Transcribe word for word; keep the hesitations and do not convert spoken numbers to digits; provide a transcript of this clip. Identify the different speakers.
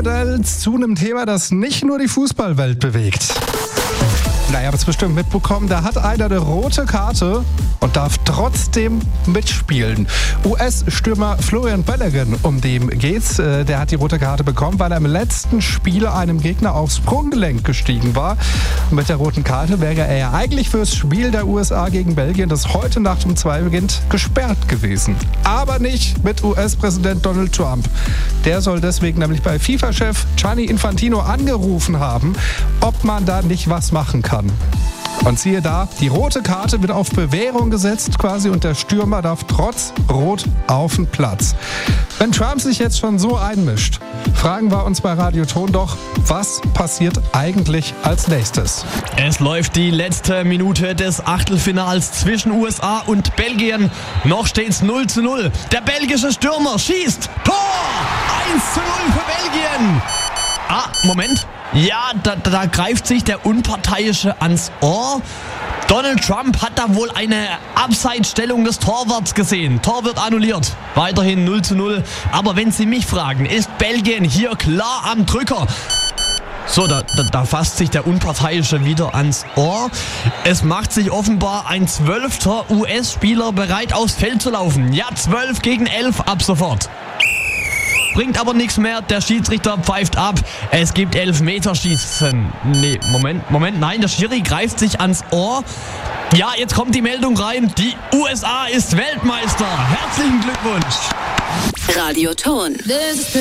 Speaker 1: Frikadellen zu einem Thema, das nicht nur die Fußballwelt bewegt. Naja, habt es bestimmt mitbekommen, da hat einer eine rote Karte und darf trotzdem mitspielen. U S-Stürmer Florian Balogun, um den geht's, der hat die rote Karte bekommen, weil er im letzten Spiel einem Gegner aufs Sprunggelenk gestiegen war. Und mit der roten Karte wäre er ja eigentlich fürs Spiel der U S A gegen Belgien, das heute Nacht um zwei beginnt, gesperrt gewesen. Aber nicht mit U S-Präsident Donald Trump. Der soll deswegen nämlich bei FIFA-Chef Gianni Infantino angerufen haben, ob man da nicht was machen kann. Und siehe da, die rote Karte wird auf Bewährung gesetzt quasi und der Stürmer darf trotz Rot auf den Platz. Wenn Trump sich jetzt schon so einmischt, fragen wir uns bei Radio Ton doch, was passiert eigentlich als nächstes?
Speaker 2: Es läuft die letzte Minute des Achtelfinals zwischen U S A und Belgien. Noch steht's null zu null. Der belgische Stürmer schießt. Tor! eins zu null für Belgien. Ah, Moment. Ja, da, da greift sich der Unparteiische ans Ohr. Donald Trump hat da wohl eine Abseitsstellung des Torwarts gesehen. Tor wird annulliert. Weiterhin null zu null. Aber wenn Sie mich fragen, ist Belgien hier klar am Drücker? So, da, da, da fasst sich der Unparteiische wieder ans Ohr. Es macht sich offenbar ein zwölfter U S-Spieler bereit, aufs Feld zu laufen. Ja, zwölf gegen elf ab sofort. Bringt aber nichts mehr, der Schiedsrichter pfeift ab. Es gibt Elfmeterschießen. Nee, Moment, Moment, nein, der Schiri greift sich ans Ohr. Ja, jetzt kommt die Meldung rein, die U S A ist Weltmeister. Herzlichen Glückwunsch.
Speaker 3: Radio Ton.